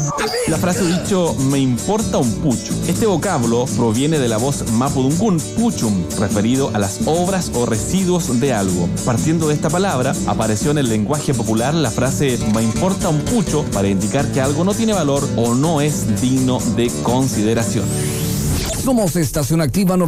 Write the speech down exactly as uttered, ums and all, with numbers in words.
La frase o dicho me importa un pucho. Este vocablo proviene de la voz mapudungún puchum, referido a las obras o residuos de algo. Partiendo de esta palabra, apareció en el lenguaje popular la frase me importa un pucho para indicar que algo no tiene valor o no es digno de consideración. Somos Estación Activa